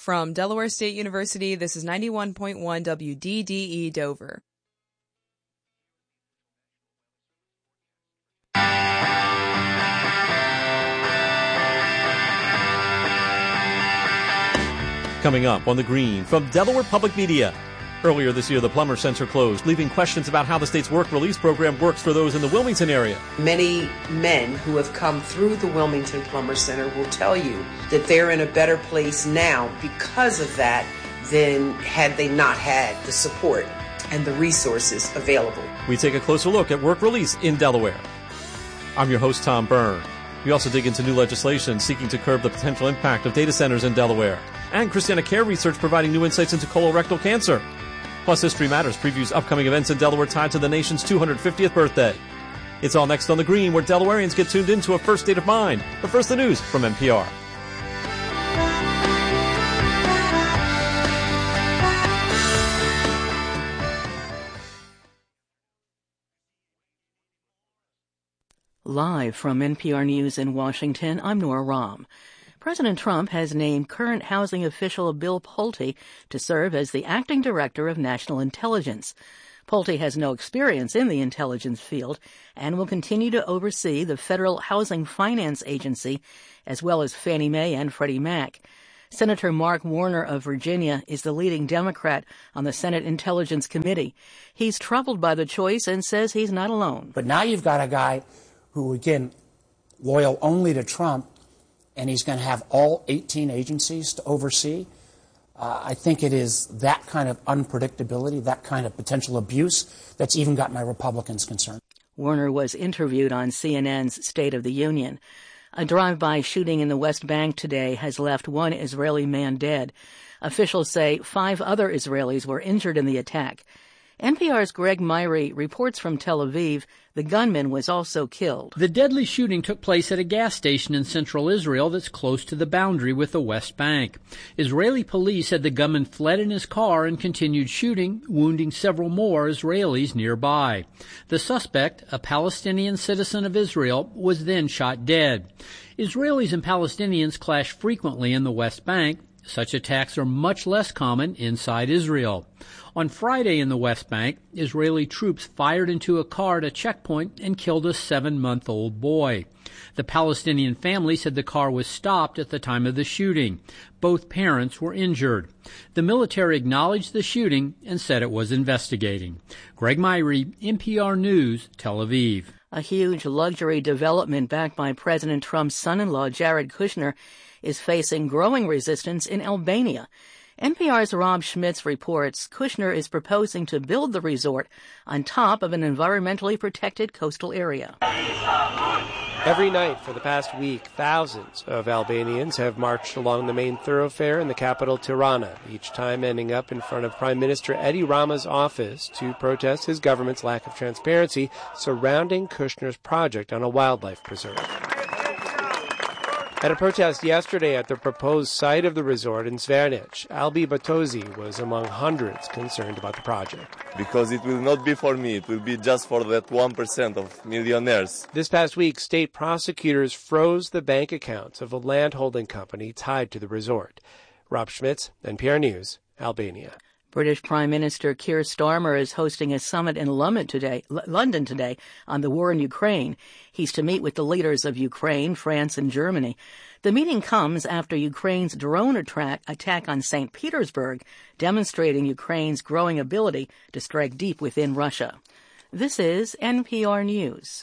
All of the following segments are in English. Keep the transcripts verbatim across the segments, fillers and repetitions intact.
From Delaware State University, this is ninety-one point one W D D E Dover. Coming up on The Green from Delaware Public Media. Earlier this year, the Plummer Center closed, leaving questions about how the state's work release program works for those in the Wilmington area. Many men who have come through the Wilmington Plummer Center will tell you that they're in a better place now because of that than had they not had the support and the resources available. We take a closer look at work release in Delaware. I'm your host, Tom Byrne. We also dig into new legislation seeking to curb the potential impact of data centers in Delaware. And Christiana Care research providing new insights into colorectal cancer. Plus, History Matters previews upcoming events in Delaware tied to the nation's two hundred fiftieth birthday. It's all next on The Green, where Delawareans get tuned into a first state of mind. But first, the news from N P R. Live from N P R News in Washington, I'm Nora Rahm. President Trump has named current housing official Bill Pulte to serve as the acting director of national intelligence. Pulte has no experience in the intelligence field and will continue to oversee the Federal Housing Finance Agency as well as Fannie Mae and Freddie Mac. Senator Mark Warner of Virginia is the leading Democrat on the Senate Intelligence Committee. He's troubled by the choice and says he's not alone. But now you've got a guy who, again, loyal only to Trump, and he's going to have all eighteen agencies to oversee. Uh, I think it is that kind of unpredictability, that kind of potential abuse that's even got my Republicans concerned. Warner was interviewed on C N N's State of the Union. A drive-by shooting in the West Bank today has left one Israeli man dead. Officials say five other Israelis were injured in the attack. N P R's Greg Myrie reports from Tel Aviv the gunman was also killed. The deadly shooting took place at a gas station in central Israel that's close to the boundary with the West Bank. Israeli police said the gunman fled in his car and continued shooting, wounding several more Israelis nearby. The suspect, a Palestinian citizen of Israel, was then shot dead. Israelis and Palestinians clash frequently in the West Bank. Such attacks are much less common inside Israel. On Friday in the West Bank, Israeli troops fired into a car at a checkpoint and killed a seven-month-old boy. The Palestinian family said the car was stopped at the time of the shooting. Both parents were injured. The military acknowledged the shooting and said it was investigating. Greg Myrie, N P R News, Tel Aviv. A huge luxury development backed by President Trump's son-in-law, Jared Kushner, is facing growing resistance in Albania. N P R's Rob Schmitz reports Kushner is proposing to build the resort on top of an environmentally protected coastal area. Every night for the past week, thousands of Albanians have marched along the main thoroughfare in the capital Tirana, each time ending up in front of Prime Minister Edi Rama's office to protest his government's lack of transparency surrounding Kushner's project on a wildlife preserve. At a protest yesterday at the proposed site of the resort in Zvernic, Albi Batozi was among hundreds concerned about the project. Because it will not be for me, it will be just for that one percent of millionaires. This past week, state prosecutors froze the bank accounts of a landholding company tied to the resort. Rob Schmitz, N P R News, Albania. British Prime Minister Keir Starmer is hosting a summit in London today, L- London today on the war in Ukraine. He's to meet with the leaders of Ukraine, France, and Germany. The meeting comes after Ukraine's drone attack, attack on Saint Petersburg, demonstrating Ukraine's growing ability to strike deep within Russia. This is N P R News.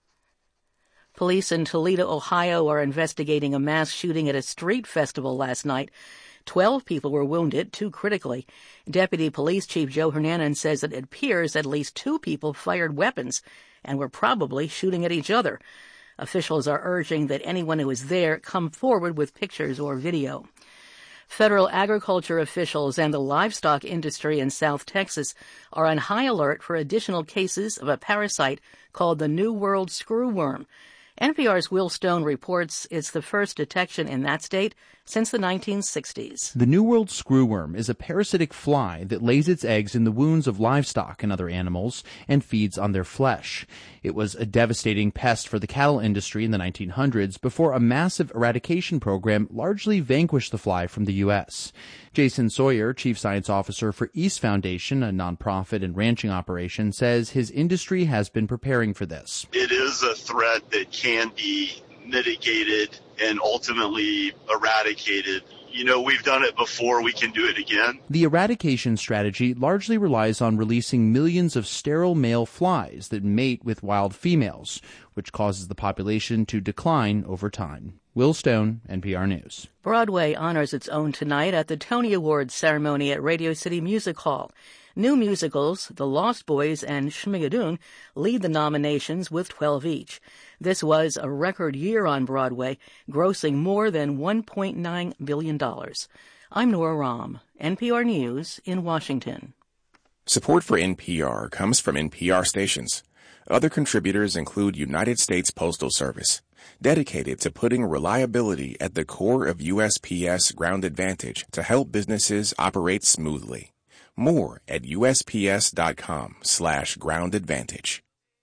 Police in Toledo, Ohio, are investigating a mass shooting at a street festival last night. Twelve people were wounded, two critically. Deputy Police Chief Joe Hernanen says that it appears at least two people fired weapons and were probably shooting at each other. Officials are urging that anyone who is there come forward with pictures or video. Federal agriculture officials and the livestock industry in South Texas are on high alert for additional cases of a parasite called the New World screwworm. N P R's Will Stone reports it's the first detection in that state since the nineteen sixties. The New World screwworm is a parasitic fly that lays its eggs in the wounds of livestock and other animals and feeds on their flesh. It was a devastating pest for the cattle industry in the nineteen hundreds before a massive eradication program largely vanquished the fly from the U S. Jason Sawyer, Chief Science Officer for East Foundation, a nonprofit and ranching operation, says his industry has been preparing for this. It is a threat that can be mitigated and ultimately eradicated. You know, we've done it before, we can do it again. The eradication strategy largely relies on releasing millions of sterile male flies that mate with wild females, which causes the population to decline over time. Will Stone, N P R News. Broadway honors its own tonight at the Tony Awards ceremony at Radio City Music Hall. New musicals, The Lost Boys and Schmigadoon, lead the nominations with twelve each. This was a record year on Broadway, grossing more than one point nine billion dollars. I'm Nora Rahm, N P R News in Washington. Support for N P R comes from N P R stations. Other contributors include United States Postal Service, dedicated to putting reliability at the core of U S P S Ground Advantage to help businesses operate smoothly. More at U S P S dot com slash ground advantage.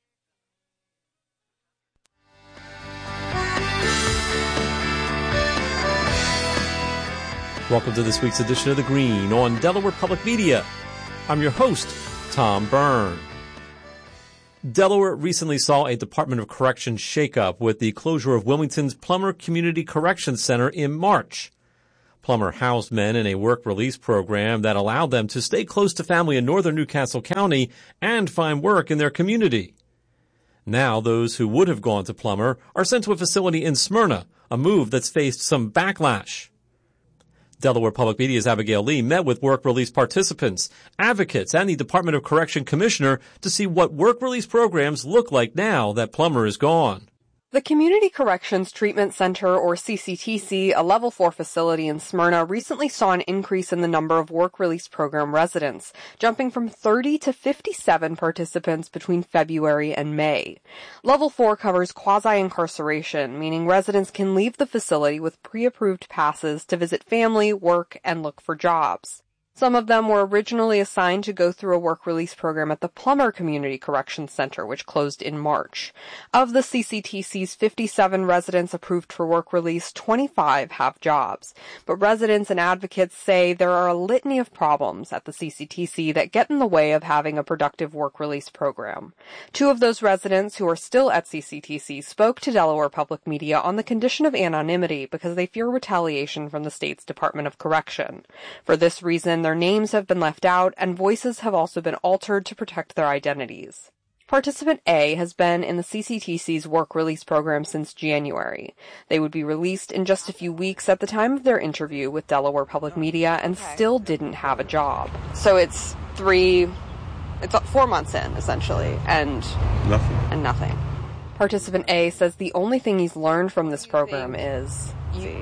Welcome to this week's edition of The Green on Delaware Public Media. I'm your host, Tom Byrne. Delaware recently saw a Department of Corrections shakeup with the closure of Wilmington's Plummer Community Corrections Center in March. Plummer housed men in a work release program that allowed them to stay close to family in northern Newcastle County and find work in their community. Now those who would have gone to Plummer are sent to a facility in Smyrna, a move that's faced some backlash. Delaware Public Media's Abigail Lee met with work release participants, advocates, and the Department of Correction Commissioner to see what work release programs look like now that Plummer is gone. The Community Corrections Treatment Center, or C C T C, a level four facility in Smyrna, recently saw an increase in the number of work release program residents, jumping from thirty to fifty-seven participants between February and May. Level four covers quasi-incarceration, meaning residents can leave the facility with pre-approved passes to visit family, work, and look for jobs. Some of them were originally assigned to go through a work release program at the Plummer Community Corrections Center, which closed in March. Of the C C T C's fifty-seven residents approved for work release, twenty-five have jobs. But residents and advocates say there are a litany of problems at the C C T C that get in the way of having a productive work release program. Two of those residents who are still at C C T C spoke to Delaware Public Media on the condition of anonymity because they fear retaliation from the state's Department of Correction. For this reason, their names have been left out, and voices have also been altered to protect their identities. Participant A has been in the C C T C's work release program since January. They would be released in just a few weeks at the time of their interview with Delaware Public Media and still didn't have a job. So it's three, it's four months in, essentially, and nothing. And nothing. Participant A says the only thing he's learned from this program is...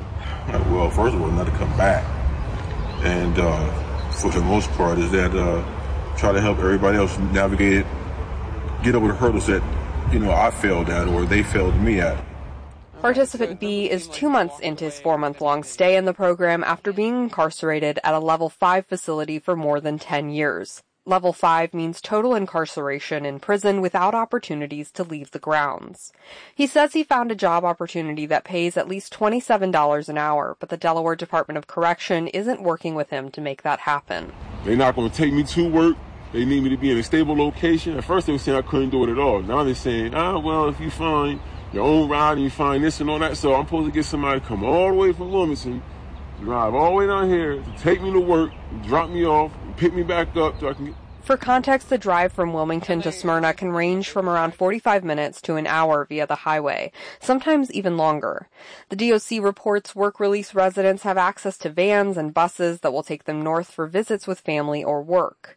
Well, first of all, not to come back. And, uh... for the most part, is that uh, try to help everybody else navigate it, get over the hurdles that, you know, I failed at or they failed me at. Participant B is two months into his four-month-long stay in the program after being incarcerated at a Level five facility for more than ten years. Level five means total incarceration in prison without opportunities to leave the grounds. He says he found a job opportunity that pays at least twenty-seven dollars an hour, but the Delaware Department of Correction isn't working with him to make that happen. They're not going to take me to work. They need me to be in a stable location. At first they were saying I couldn't do it at all. Now they're saying, ah, well, if you find your own ride and you find this and all that, so I'm supposed to get somebody to come all the way from Wilmington, drive all the way down here to take me to work, drop me off, and pick me back up so I can get... For context, the drive from Wilmington to Smyrna can range from around forty-five minutes to an hour via the highway, sometimes even longer. The D O C reports work release residents have access to vans and buses that will take them north for visits with family or work.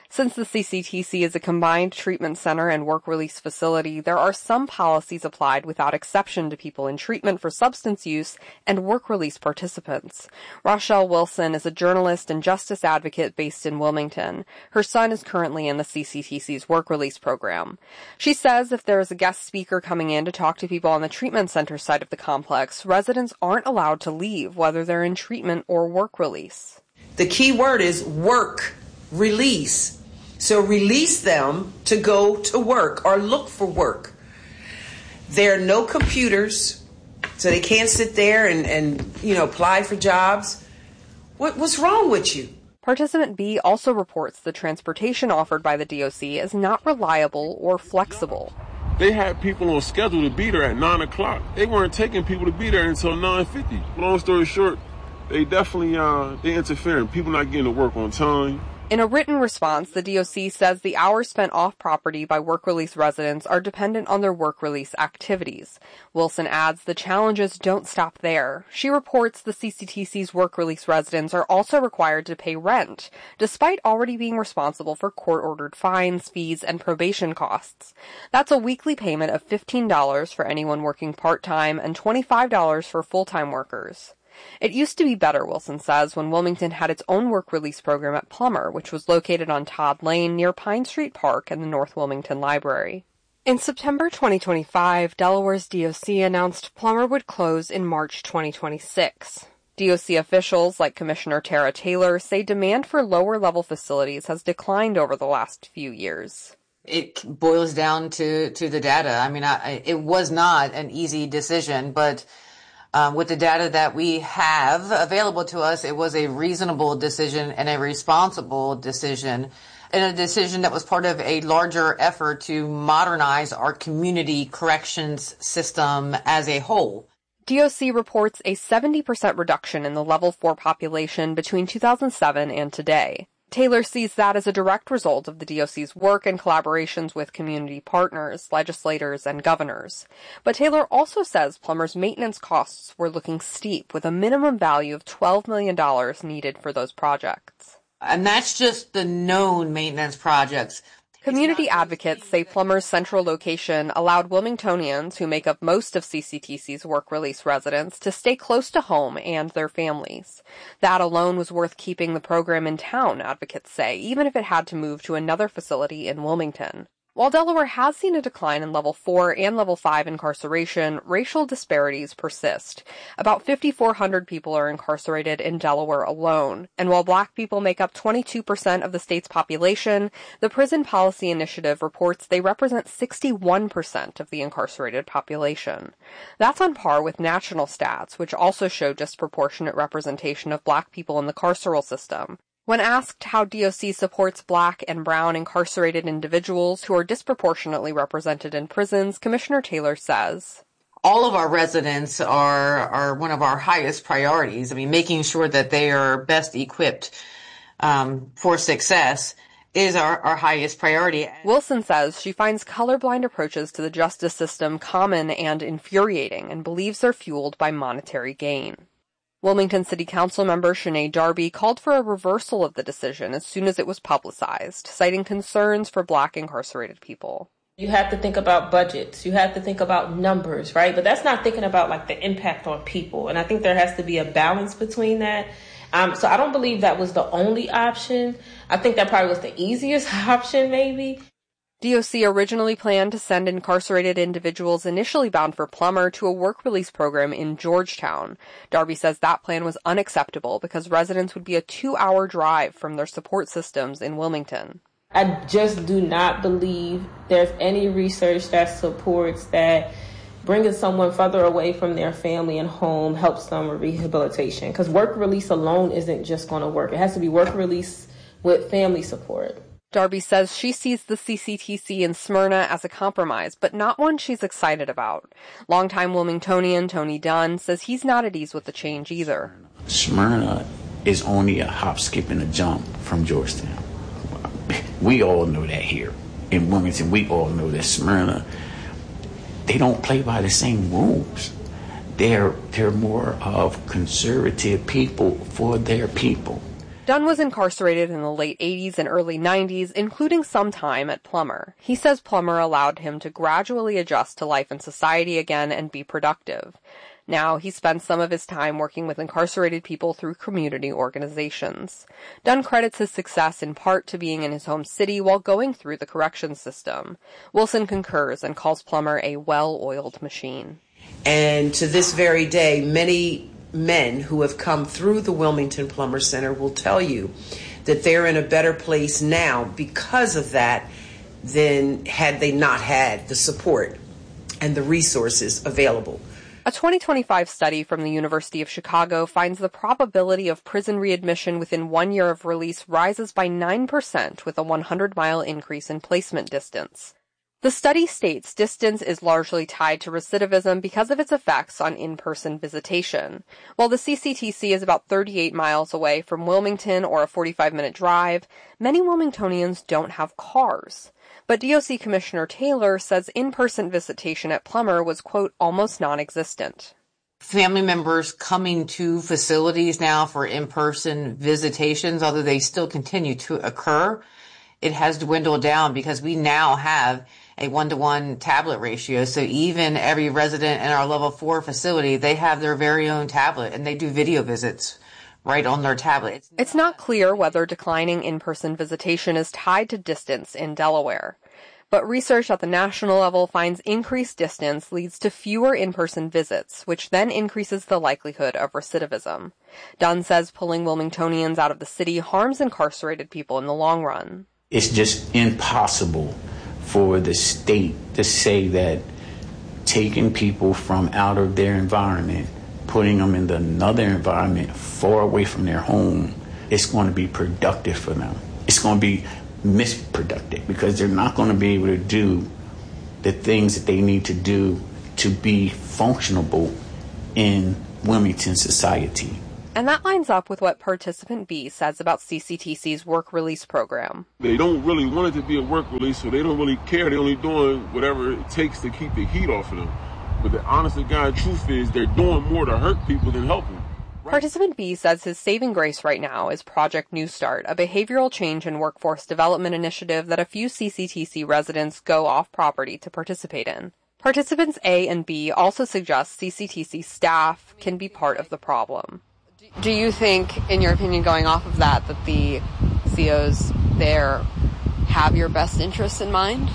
Since the C C T C is a combined treatment center and work release facility, there are some policies applied without exception to people in treatment for substance use and work release participants. Rochelle Wilson is a journalist and justice advocate based in Wilmington. Her son is currently in the C C T C's work release program. She says if there is a guest speaker coming in to talk to people on the treatment center side of the complex, residents aren't allowed to leave, whether they're in treatment or work release. The key word is work release. So release them to go to work or look for work. There are no computers, so they can't sit there and, and you know, apply for jobs. What, what's wrong with you? Participant B also reports the transportation offered by the D O C is not reliable or flexible. They had people on schedule to be there at nine o'clock. They weren't taking people to be there until nine fifty. Long story short, they definitely uh, they interfering. People not getting to work on time. In a written response, the D O C says the hours spent off-property by work release residents are dependent on their work release activities. Wilson adds the challenges don't stop there. She reports the C C T C's work release residents are also required to pay rent, despite already being responsible for court-ordered fines, fees, and probation costs. That's a weekly payment of fifteen dollars for anyone working part-time and twenty-five dollars for full-time workers. It used to be better, Wilson says, when Wilmington had its own work release program at Plummer, which was located on Todd Lane near Pine Street Park and the North Wilmington Library. In September twenty twenty-five, Delaware's D O C announced Plummer would close in March twenty twenty-six. D O C officials, like Commissioner Tara Taylor, say demand for lower-level facilities has declined over the last few years. It boils down to, to the data. I mean, I, it was not an easy decision, but Um, with the data that we have available to us, it was a reasonable decision and a responsible decision, and a decision that was part of a larger effort to modernize our community corrections system as a whole. D O C reports a seventy percent reduction in the level four population between two thousand seven and today. Taylor sees that as a direct result of the D O C's work and collaborations with community partners, legislators, and governors. But Taylor also says Plummer's maintenance costs were looking steep, with a minimum value of twelve million dollars needed for those projects. And that's just the known maintenance projects. Community advocates say Plummer's central location allowed Wilmingtonians, who make up most of C C T C's work release residents, to stay close to home and their families. That alone was worth keeping the program in town, advocates say, even if it had to move to another facility in Wilmington. While Delaware has seen a decline in level four and level five incarceration, racial disparities persist. About fifty-four hundred people are incarcerated in Delaware alone, and while black people make up twenty-two percent of the state's population, the Prison Policy Initiative reports they represent sixty-one percent of the incarcerated population. That's on par with national stats, which also show disproportionate representation of black people in the carceral system. When asked how D O C supports black and brown incarcerated individuals who are disproportionately represented in prisons, Commissioner Taylor says, all of our residents are, are one of our highest priorities. I mean, making sure that they are best equipped um, for success is our, our highest priority. Wilson says she finds colorblind approaches to the justice system common and infuriating and believes they're fueled by monetary gain. Wilmington City Council member Shanae Darby called for a reversal of the decision as soon as it was publicized, citing concerns for black incarcerated people. You have to think about budgets. You have to think about numbers, right? But that's not thinking about like the impact on people. And I think there has to be a balance between that. Um, so I don't believe that was the only option. I think that probably was the easiest option, maybe. D O C originally planned to send incarcerated individuals initially bound for Plummer to a work release program in Georgetown. Darby says that plan was unacceptable because residents would be a two-hour drive from their support systems in Wilmington. I just do not believe there's any research that supports that bringing someone further away from their family and home helps them with rehabilitation. Because work release alone isn't just going to work. It has to be work release with family support. Darby says she sees the C C T C in Smyrna as a compromise, but not one she's excited about. Longtime Wilmingtonian Tony Dunn says he's not at ease with the change either. Smyrna is only a hop, skip, and a jump from Georgetown. We all know that here. In Wilmington, we all know that Smyrna, they don't play by the same rules. They're, they're more of conservative people for their people. Dunn was incarcerated in the late eighties and early nineties, including some time at Plummer. He says Plummer allowed him to gradually adjust to life in society again and be productive. Now, he spends some of his time working with incarcerated people through community organizations. Dunn credits his success in part to being in his home city while going through the corrections system. Wilson concurs and calls Plummer a well-oiled machine. And to this very day, many men who have come through the Wilmington Plummer Center will tell you that they're in a better place now because of that than had they not had the support and the resources available. A twenty twenty-five study from the University of Chicago finds the probability of prison readmission within one year of release rises by nine percent with a one hundred mile increase in placement distance. The study states distance is largely tied to recidivism because of its effects on in-person visitation. While the C C T C is about thirty-eight miles away from Wilmington or a forty-five minute drive, many Wilmingtonians don't have cars. But D O C Commissioner Taylor says in-person visitation at Plummer was, quote, almost non-existent. Family members coming to facilities now for in-person visitations, although they still continue to occur, it has dwindled down because we now have a one-to-one tablet ratio. So even every resident in our level four facility, they have their very own tablet and they do video visits right on their tablet. It's not clear whether declining in-person visitation is tied to distance in Delaware. But research at the national level finds increased distance leads to fewer in-person visits, which then increases the likelihood of recidivism. Dunn says pulling Wilmingtonians out of the city harms incarcerated people in the long run. It's just impossible for the state to say that taking people from out of their environment, putting them in another environment far away from their home, it's going to be productive for them. It's going to be misproductive because they're not going to be able to do the things that they need to do to be functionable in Wilmington society. And that lines up with what participant B says about C C T C's work release program. They don't really want it to be a work release, so they don't really care. They're only doing whatever it takes to keep the heat off of them. But the honest to God truth is they're doing more to hurt people than helping. Right? Participant B says his saving grace right now is Project New Start, a behavioral change and workforce development initiative that a few C C T C residents go off property to participate in. Participants A and B also suggest C C T C staff can be part of the problem. Do you think, in your opinion, going off of that, that the C Os there have your best interests in mind?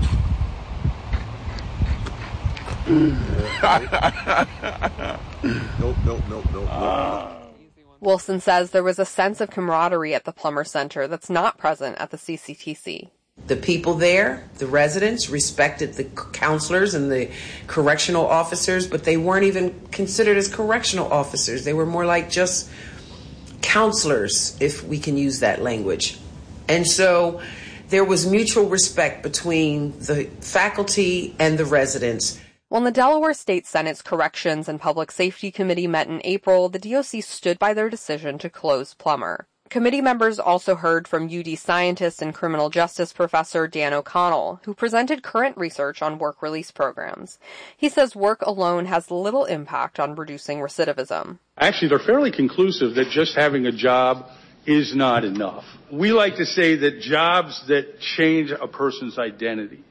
Nope, nope, nope, nope, nope. Wilson says there was a sense of camaraderie at the Plummer Center that's not present at the C C T C. The people there, the residents, respected the counselors and the correctional officers, but they weren't even considered as correctional officers. They were more like just counselors, if we can use that language. And so there was mutual respect between the faculty and the residents. When the Delaware State Senate's Corrections and Public Safety Committee met in April, the D O C stood by their decision to close Plummer. Committee members also heard from U D scientist and criminal justice professor Dan O'Connell, who presented current research on work release programs. He says work alone has little impact on reducing recidivism. Actually, they're fairly conclusive that just having a job is not enough. We like to say that jobs that change a person's identity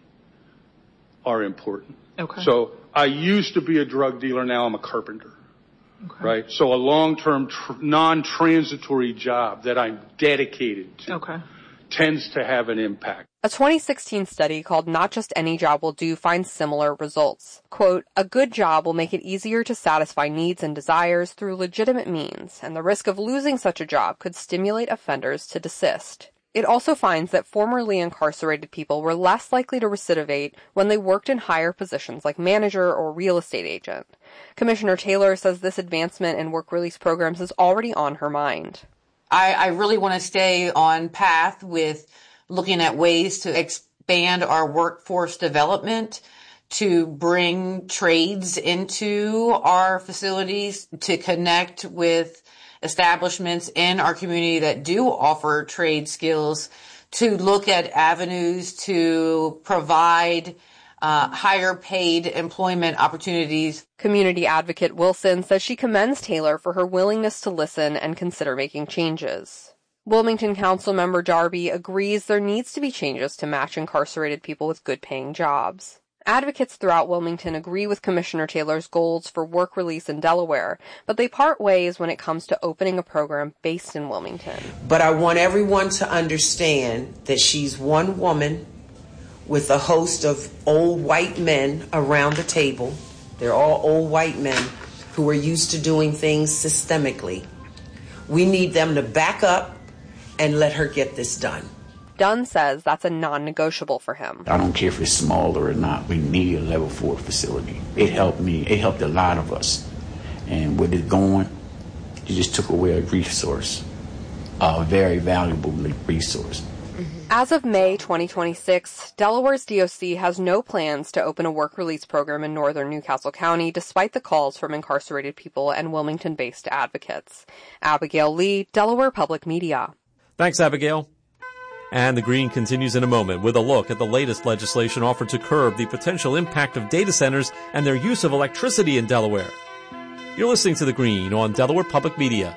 are important. Okay. So I used to be a drug dealer, now I'm a carpenter. Okay. Right? So a long-term tr- non-transitory job that I'm dedicated to okay. tends to have an impact. A twenty sixteen study called Not Just Any Job Will Do finds similar results. Quote, a good job will make it easier to satisfy needs and desires through legitimate means, and the risk of losing such a job could stimulate offenders to desist. It also finds that formerly incarcerated people were less likely to recidivate when they worked in higher positions like manager or real estate agent. Commissioner Taylor says this advancement in work release programs is already on her mind. I, I really want to stay on path with looking at ways to expand our workforce development, to bring trades into our facilities, to connect with establishments in our community that do offer trade skills, to look at avenues to provide uh, higher paid employment opportunities. Community advocate Wilson says she commends Taylor for her willingness to listen and consider making changes. Wilmington Councilmember Darby agrees there needs to be changes to match incarcerated people with good-paying jobs. Advocates throughout Wilmington agree with Commissioner Taylor's goals for work release in Delaware, but they part ways when it comes to opening a program based in Wilmington. But I want everyone to understand that she's one woman with a host of old white men around the table. They're all old white men who are used to doing things systemically. We need them to back up and let her get this done. Dunn says that's a non-negotiable for him. I don't care if it's smaller or not. We need a level four facility. It helped me. It helped a lot of us. And with it going, it just took away a resource, a very valuable resource. As of May twenty twenty-six, Delaware's D O C has no plans to open a work release program in northern Newcastle County, despite the calls from incarcerated people and Wilmington-based advocates. Abigail Lee, Delaware Public Media. Thanks, Abigail. And the Green continues in a moment with a look at the latest legislation offered to curb the potential impact of data centers and their use of electricity in Delaware. You're listening to The Green on Delaware Public Media.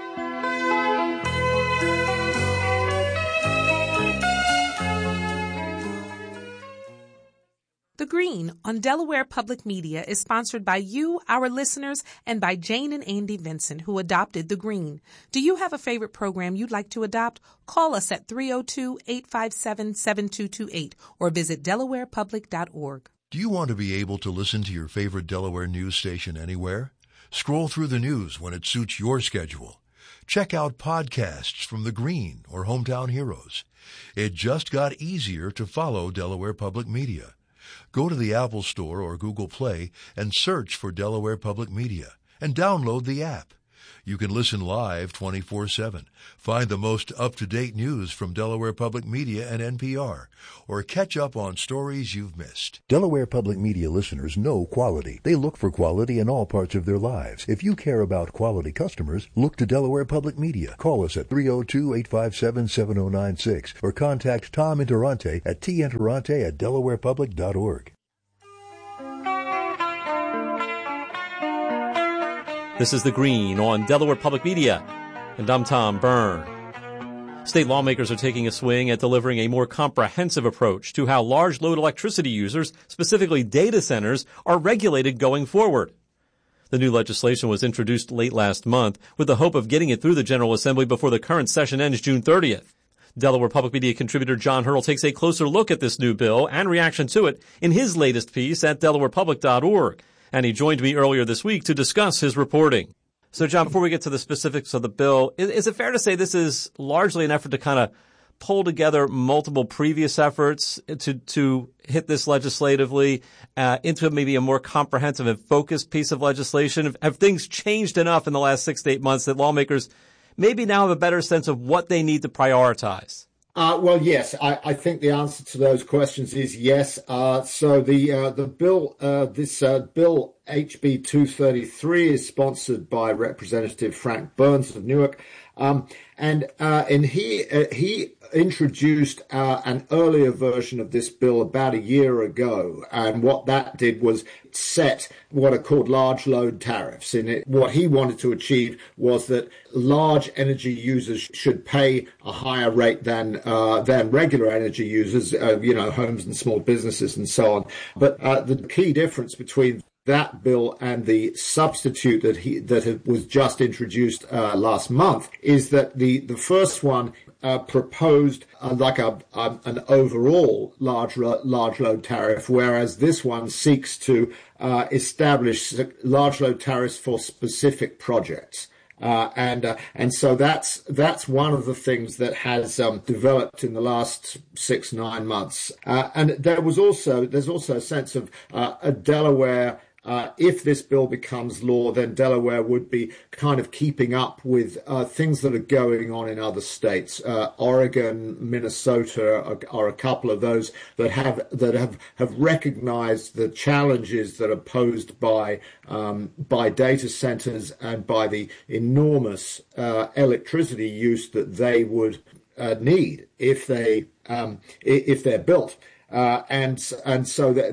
The Green on Delaware Public Media is sponsored by you, our listeners, and by Jane and Andy Vincent, who adopted The Green. Do you have a favorite program you'd like to adopt? Call us at three oh two, eight five seven, seven two two eight or visit delaware public dot org. Do you want to be able to listen to your favorite Delaware news station anywhere? Scroll through the news when it suits your schedule. Check out podcasts from The Green or Hometown Heroes. It just got easier to follow Delaware Public Media. Go to the Apple Store or Google Play and search for Delaware Public Media and download the app. You can listen live twenty-four seven, find the most up-to-date news from Delaware Public Media and N P R, or catch up on stories you've missed. Delaware Public Media listeners know quality. They look for quality in all parts of their lives. If you care about quality customers, look to Delaware Public Media. Call us at three oh two, eight five seven, seven oh nine six or contact Tom Interante at t interante at delaware public dot org. This is The Green on Delaware Public Media, and I'm Tom Byrne. State lawmakers are taking a swing at delivering a more comprehensive approach to how large load electricity users, specifically data centers, are regulated going forward. The new legislation was introduced late last month with the hope of getting it through the General Assembly before the current session ends June thirtieth. Delaware Public Media contributor John Hurdle takes a closer look at this new bill and reaction to it in his latest piece at delaware public dot org. And he joined me earlier this week to discuss his reporting. So, John, before we get to the specifics of the bill, is, is it fair to say this is largely an effort to kind of pull together multiple previous efforts to to hit this legislatively uh, into maybe a more comprehensive and focused piece of legislation? Have, have things changed enough in the last six to eight months that lawmakers maybe now have a better sense of what they need to prioritize? Uh, well, yes, I, I think the answer to those questions is yes. Uh, so the uh, the bill, uh, this uh, bill H B two thirty-three is sponsored by Representative Frank Burns of Newark, um, and uh, and he uh, he introduced uh, an earlier version of this bill about a year ago, and what that did was set what are called large load tariffs. In it, what he wanted to achieve was that large energy users should pay a higher rate than uh, than regular energy users, uh, you know, homes and small businesses and so on. But uh, the key difference between that bill and the substitute that he that was just introduced uh, last month is that the the first one uh, proposed uh, like a, a an overall large large load tariff, whereas this one seeks to uh, establish large load tariffs for specific projects. Uh, and uh, and so that's that's one of the things that has um, developed in the last six nine months. Uh, and there was also there's also a sense of uh, a Delaware. Uh, if this bill becomes law, then Delaware would be kind of keeping up with uh, things that are going on in other states. Uh, Oregon, Minnesota are, are a couple of those that have that have, have recognized the challenges that are posed by um, by data centers and by the enormous uh, electricity use that they would uh, need if they um, if they're built. Uh, and and so they've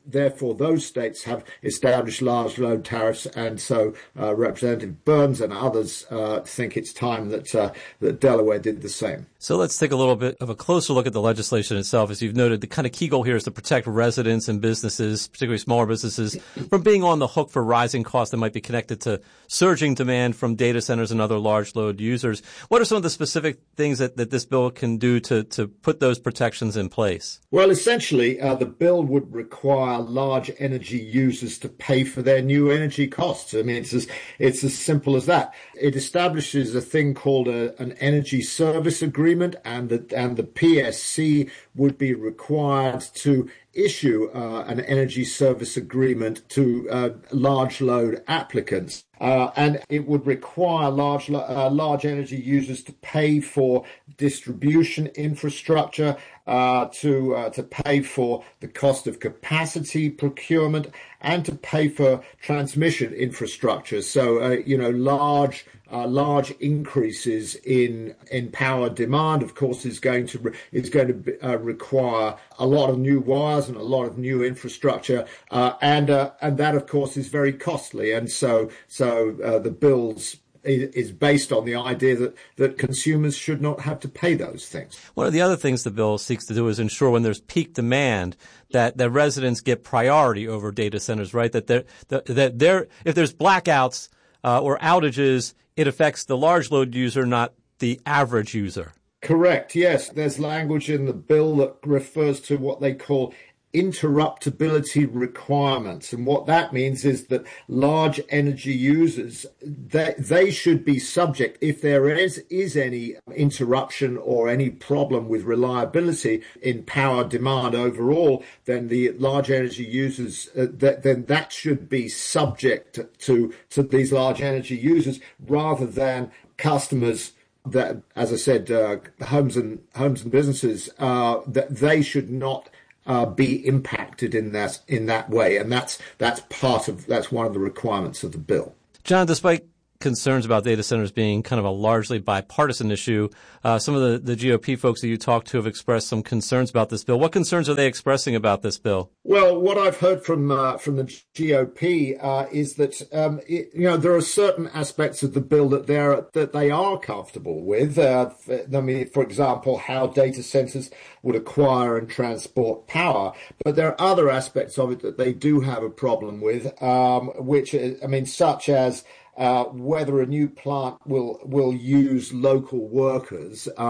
therefore, those states have established large load tariffs, and so uh, Representative Burns and others uh, think it's time that uh, that Delaware did the same. So let's take a little bit of a closer look at the legislation itself. As you've noted, the kind of key goal here is to protect residents and businesses, particularly smaller businesses, from being on the hook for rising costs that might be connected to surging demand from data centers and other large load users. What are some of the specific things that, that this bill can do to, to put those protections in place? Well, essentially, uh, the bill would require large energy users to pay for their new energy costs. I mean, it's as, it's as simple as that. It establishes a thing called a, an energy service agreement, and the, and the P S C would be required to issue uh, an energy service agreement to uh, large load applicants. Uh, and it would require large uh, large energy users to pay for distribution infrastructure, uh, to uh, to pay for the cost of capacity procurement, and to pay for transmission infrastructure. So, uh, you know, large uh, large increases in in power demand, of course, is going to re- is going to be, uh, require a lot of new wires and a lot of new infrastructure, uh, and uh, and that, of course, is very costly. And so so. So uh, the bills is based on the idea that, that consumers should not have to pay those things. One of the other things the bill seeks to do is ensure when there's peak demand that, that residents get priority over data centers, right? That they're, that they're, if there's blackouts uh, or outages, it affects the large load user, not the average user. Correct, yes. There's language in the bill that refers to what they call interruptibility requirements. And what that means is that large energy users, they, they should be subject, if there is, is any interruption or any problem with reliability in power demand overall, then the large energy users, uh, th- then that should be subject to, to these large energy users rather than customers that, as I said, uh, homes and homes and businesses, uh, that they should not Uh, be impacted in that in that way, and that's that's part of that's one of the requirements of the bill. John, despite concerns about data centers being kind of a largely bipartisan issue, uh, some of the, the G O P folks that you talked to have expressed some concerns about this bill. What concerns are they expressing about this bill? Well, what I've heard from uh, from the G O P uh, is that um, it, you know there are certain aspects of the bill that they're that they are comfortable with. Uh, I mean, for example, how data centers would acquire and transport power, but there are other aspects of it that they do have a problem with, um, which I mean, such as Uh, whether a new plant will will use local workers. Uh,